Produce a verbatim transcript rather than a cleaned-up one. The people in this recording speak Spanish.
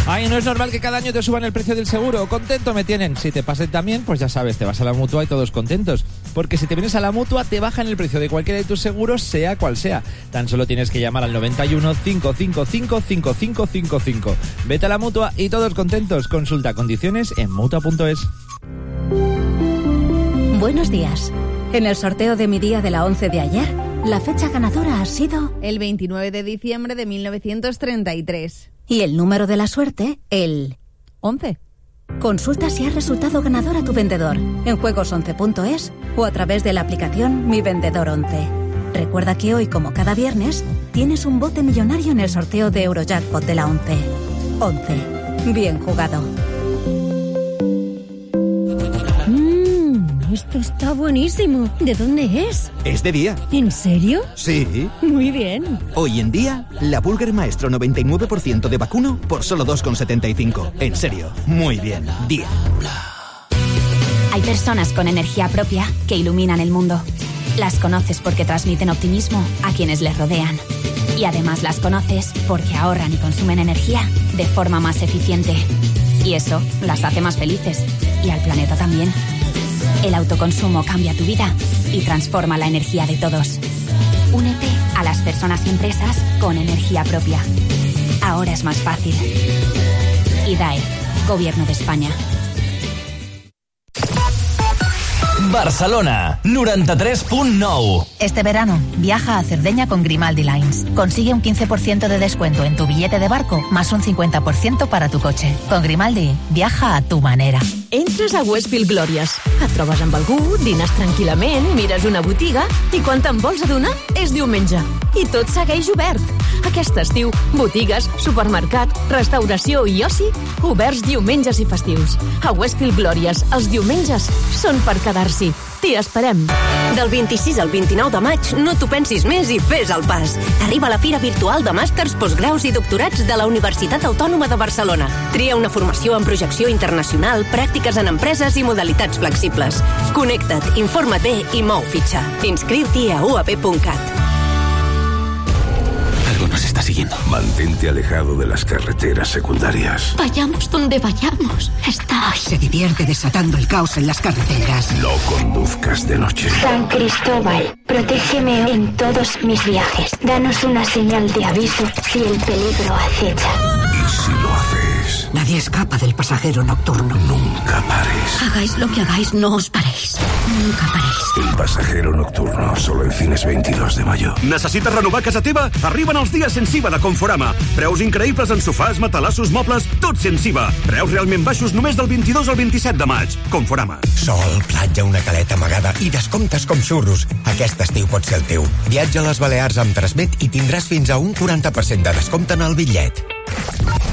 Ay, no es normal que cada año te suban el precio del seguro. Contento me tienen. Si te pasen también, pues ya sabes, te vas a la Mutua y todos contentos. Porque si te vienes a la Mutua, te bajan el precio de cualquiera de tus seguros, sea cual sea. Tan solo tienes que llamar al noventa y uno, cinco cinco cinco, cinco cinco cinco cinco. Vete a la Mutua y todos contentos. Consulta condiciones en mutua punto es. Buenos días. En el sorteo de mi día de la once de ayer, la fecha ganadora ha sido el veintinueve de diciembre de mil novecientos treinta y tres. Y el número de la suerte, el once. Consulta si has resultado ganador a tu vendedor en juegos once punto es o a través de la aplicación Mi Vendedor once. Recuerda que hoy, como cada viernes, tienes un bote millonario en el sorteo de Eurojackpot de la once. once. Bien jugado. Esto está buenísimo. ¿De dónde es? Es de Día. ¿En serio? Sí. Muy bien. Hoy en Día, la Burger Maestro noventa y nueve por ciento de vacuno por solo dos con setenta y cinco. En serio, muy bien. Día. Hay personas con energía propia que iluminan el mundo. Las conoces porque transmiten optimismo a quienes les rodean. Y además las conoces porque ahorran y consumen energía de forma más eficiente. Y eso las hace más felices. Y al planeta también. El autoconsumo cambia tu vida y transforma la energía de todos. Únete a las personas y empresas con energía propia. Ahora es más fácil. I D A E, Gobierno de España. Barcelona, noranta-tres punt nou. Este verano, viaja a Cerdeña con Grimaldi Lines. Consigue un quince por ciento de descuento en tu billete de barco, más un cincuenta por ciento para tu coche. Con Grimaldi, viaja a tu manera. Entres a Westfield Glòries. Et trobes amb algú, dines tranquil·lament, mires una botiga i quan te'n vols adonar és diumenge. I tot segueix obert. Aquest estiu, botigues, supermercat, restauració i oci, oberts diumenges i festius. A Westfield Glòries, els diumenges són per quedar-s'hi. T'hi esperem. Del vint-i-sis al vint-i-nou de maig, no t'ho pensis més i fes el pas. Arriba a la Fira Virtual de Màsters, Postgraus i Doctorats de la Universitat Autònoma de Barcelona. Tria una formació en projecció internacional, pràctiques en empreses i modalitats flexibles. Connecta't, informa't bé i mou fitxa. Inscriu-t'hi a u a pe punt cat. Algo nos está siguiendo. Mantente alejado de las carreteras secundarias. Vayamos donde vayamos, está ahí. Se divierte desatando el caos en las carreteras. No conduzcas de noche. San Cristóbal, protégeme en todos mis viajes. Danos una señal de aviso si el peligro acecha. ¿Y si lo haces? Nadie escapa del pasajero nocturno. Nunca pares. Hagáis lo que hagáis, no os paréis. Nunca paréis. El pasajero nocturno, solo en cines veintidós de mayo. Necessites renovar casa teva? Arriben els dies sense I V A de Conforama. Preus increïbles en sofàs, matalassos, mobles, tot sense I V A. Preus realment baixos només del vint-i-dos al vint-i-set de maig. Conforama. Sol, platja, una caleta amagada i descomptes com xurros. Aquest estiu pot ser el teu. Viatja a les Balears amb Transmet i tindràs fins a un quaranta per cent de descompte en el bitllet.